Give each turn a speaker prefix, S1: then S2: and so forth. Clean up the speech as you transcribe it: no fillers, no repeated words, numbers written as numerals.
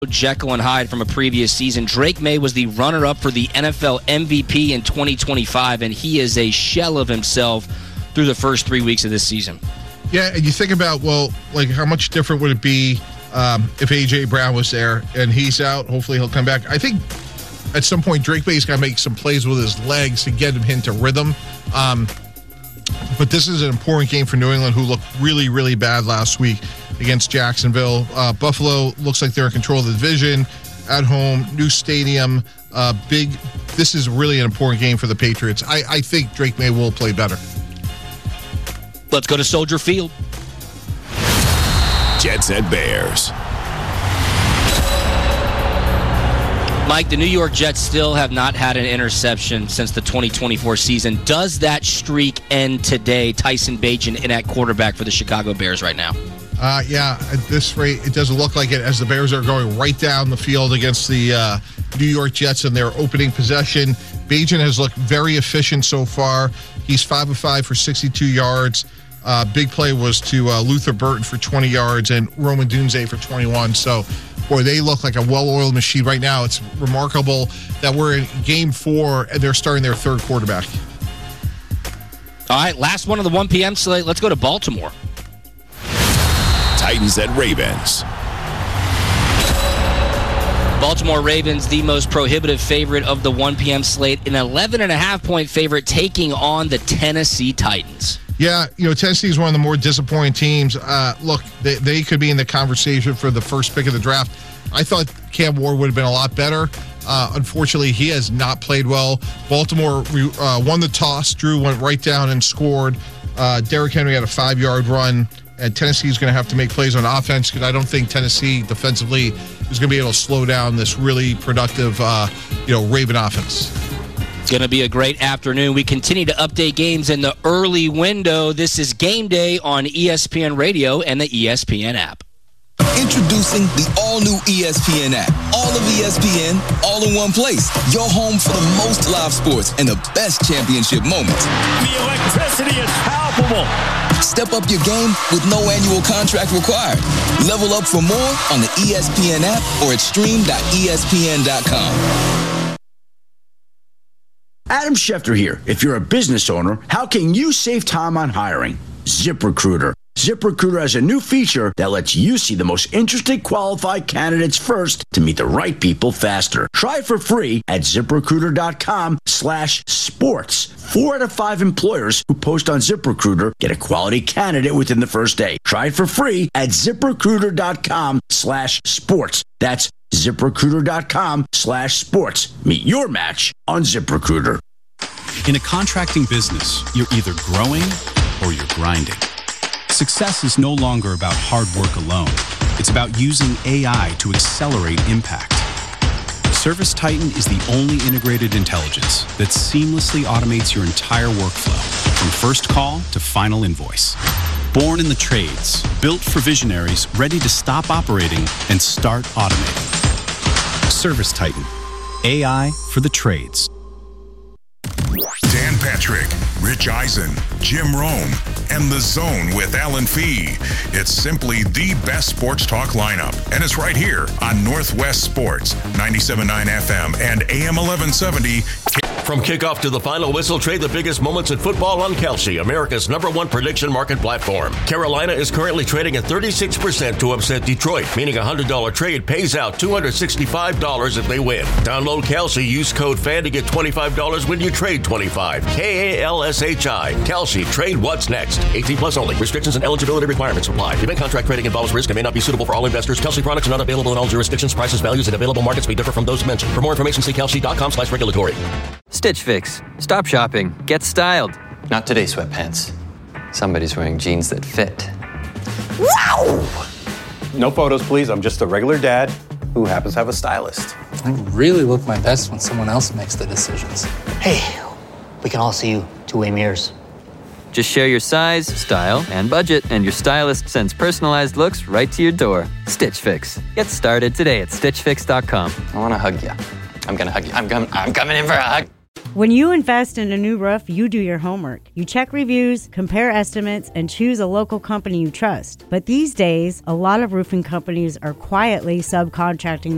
S1: Jekyll and Hyde from a previous season. Drake May was the runner-up for the NFL MVP in 2025, and he is a shell of himself through the first 3 weeks of this season.
S2: Yeah, and you think about, how much different would it be if A.J. Brown was there and he's out? Hopefully he'll come back. I think at some point Drake May's got to make some plays with his legs to get him into rhythm. But this is an important game for New England, who looked really, really bad last week against Jacksonville. Buffalo looks like they're in control of the division at home, new stadium, this is really an important game for the Patriots. I think Drake May will play better.
S1: Let's go to Soldier Field.
S3: Jets at Bears.
S1: Mike, the New York Jets still have not had an interception since the 2024 season. Does that streak end today? Tyson Bagent in at quarterback for the Chicago Bears right now.
S2: Yeah, at this rate, it doesn't look like it, as the Bears are going right down the field against the New York Jets in their opening possession. Bagent has looked very efficient so far. He's 5 of 5 for 62 yards. Big play was to Luther Burton for 20 yards and Roman Dunze for 21. So, boy, they look like a well-oiled machine right now. It's remarkable that we're in Game 4 and they're starting their third quarterback.
S1: All right, last one of the 1 p.m. slate. Let's go to Baltimore.
S3: Titans at Ravens.
S1: Baltimore Ravens, the most prohibitive favorite of the 1 p.m. slate, an 11.5-point favorite taking on the Tennessee Titans.
S2: Yeah, Tennessee is one of the more disappointing teams. Look, they could be in the conversation for the first pick of the draft. I thought Cam Ward would have been a lot better. Unfortunately, he has not played well. Baltimore won the toss. Drew went right down and scored. Derrick Henry had a 5-yard run. And Tennessee is going to have to make plays on offense, because I don't think Tennessee defensively is going to be able to slow down this really productive, Raven offense.
S1: It's going to be a great afternoon. We continue to update games in the early window. This is Game Day on ESPN Radio and the ESPN app.
S4: Introducing the all-new ESPN app. All of ESPN, all in one place. Your home for the most live sports and the best championship moments.
S5: The electricity is palpable.
S4: Step up your game with no annual contract required. Level up for more on the ESPN app or at stream.espn.com.
S6: Adam Schefter here. If you're a business owner, how can you save time on hiring? ZipRecruiter. ZipRecruiter has a new feature that lets you see the most interesting qualified candidates first to meet the right people faster. Try it for free at ZipRecruiter.com/sports. 4 out of 5 employers who post on ZipRecruiter get a quality candidate within the first day. Try it for free at ZipRecruiter.com/sports. That's ZipRecruiter.com/sports. Meet your match on ZipRecruiter.
S7: In a contracting business, you're either growing or you're grinding. Success is no longer about hard work alone. It's about using AI to accelerate impact. ServiceTitan is the only integrated intelligence that seamlessly automates your entire workflow, from first call to final invoice. Born in the trades, built for visionaries ready to stop operating and start automating. ServiceTitan, AI for the trades.
S3: Dan Patrick, Rich Eisen, Jim Rome, and The Zone with Alan Fee. It's simply the best sports talk lineup, and it's right here on Northwest Sports, 97.9 FM and AM 1170.
S5: From kickoff to the final whistle, trade the biggest moments in football on Kalshi, America's #1 prediction market platform. Carolina is currently trading at 36% to upset Detroit, meaning a $100 trade pays out $265 if they win. Download Kalshi, use code FAN to get $25 when you trade $25. KALSHI. Kalshi. Trade what's next. 18 plus only. Restrictions and eligibility requirements apply. Event contract trading involves risk and may not be suitable for all investors. Kalshi products are not available in all jurisdictions. Prices, values, and available markets may differ from those mentioned. For more information, see kalshi.com/regulatory.
S8: Stitch Fix. Stop shopping. Get styled.
S9: Not today, sweatpants. Somebody's wearing jeans that fit.
S10: Wow! No photos, please. I'm just a regular dad who happens to have a stylist.
S11: I really look my best when someone else makes the decisions.
S12: Hey, we can all see you two-way mirrors.
S8: Just share your size, style, and budget, and your stylist sends personalized looks right to your door. Stitch Fix. Get started today at StitchFix.com.
S9: I want to hug you. I'm going to hug you. I'm coming in for a hug.
S13: When you invest in a new roof, you do your homework. You check reviews, compare estimates, and choose a local company you trust. But these days, a lot of roofing companies are quietly subcontracting